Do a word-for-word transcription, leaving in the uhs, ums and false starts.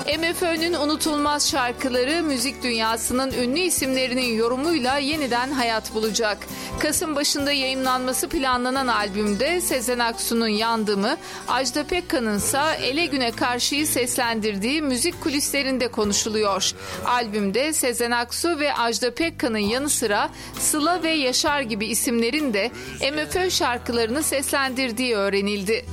M F Ö'nün unutulmaz şarkıları müzik dünyasının ünlü isimlerinin yorumuyla yeniden hayat bulacak. Kasım başında yayımlanması planlanan albümde Sezen Aksu'nun Yandım'ı, Ajda Pekkan'ın ise Ele Güne Karşı'yı seslendirdiği müzik kulislerinde konuşuluyor. Albümde Sezen Aksu ve Ajda Pekkan'ın yanı sıra Sıla ve Yaşar gibi isimlerin de M F Ö şarkılarını seslendirdiği öğrenildi.